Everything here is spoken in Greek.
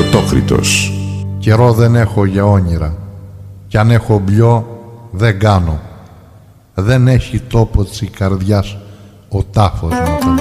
Πρωτόκριτος. Καιρό δεν έχω για όνειρα, κι αν έχω μπλιό δεν κάνω. Δεν έχει τόπο της καρδιάς ο τάφος να το